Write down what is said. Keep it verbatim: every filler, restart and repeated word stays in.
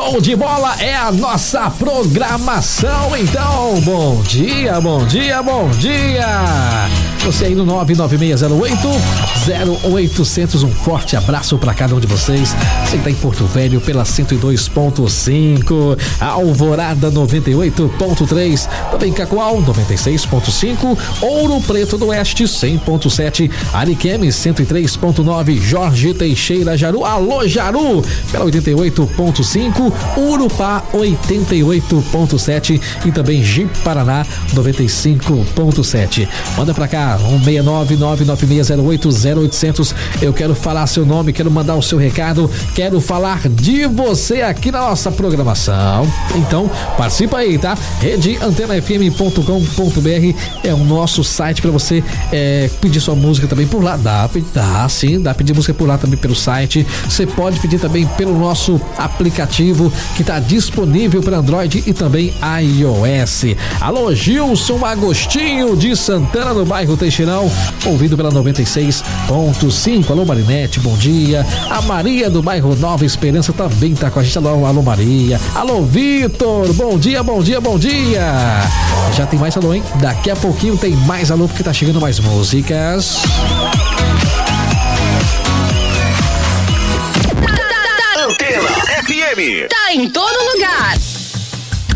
Show de bola é a nossa programação. Então, bom dia, bom dia, bom dia. Você aí no nove nove seis zero oito zero oito zero zero. Um forte abraço para cada um de vocês. Você que tá em Porto Velho pela cento e dois ponto cinco, Alvorada noventa e oito ponto três, também Cacoal noventa e seis ponto cinco, Ouro Preto do Oeste cem ponto sete, Ariquemes cento e três ponto nove, Jorge Teixeira Jaru, alô Jaru, pela oitenta e oito ponto cinco, Urupá oitenta e oito ponto sete e também Ji Paraná noventa e cinco ponto sete. Manda pra cá um seis nove nove nove seis zero oito zero oito zero zero. Eu quero falar seu nome, quero mandar o seu recado, quero falar de você aqui na nossa programação. Então, participa aí, tá? rede antena f m ponto com ponto b r é o nosso site para você é, pedir sua música também por lá. Dá, dá sim, dá pedir música por lá também pelo site. Você pode pedir também pelo nosso aplicativo que está disponível para Android e também iOS. Alô, Gilson Agostinho de Santana, no bairro Teixeirão, ouvido pela noventa e seis ponto cinco. Alô, Marinete, bom dia. A Maria do bairro Nova Esperança também tá com a gente. Alô, alô Maria. Alô, Vitor, bom dia, bom dia, bom dia. Já tem mais alô, hein? Daqui a pouquinho tem mais alô, porque tá chegando mais músicas. Antena F M. Tá em todo lugar.